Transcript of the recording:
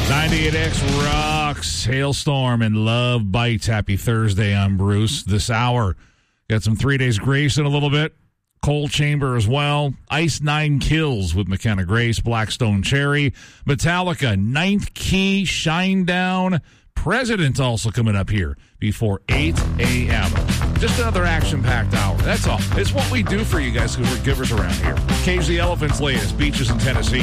98X rocks. Hailstorm and Love Bites. Happy Thursday. I'm Bruce. This hour, got some 3 Days Grace in a little bit. Coal Chamber as well. Ice Nine Kills with McKenna Grace. Blackstone Cherry. Metallica, Ninth Key, Shinedown. President also coming up here before 8 a.m. Just another action-packed hour. That's all. It's what we do for you guys because we're givers around here. Cage the Elephant's latest. Beaches in Tennessee.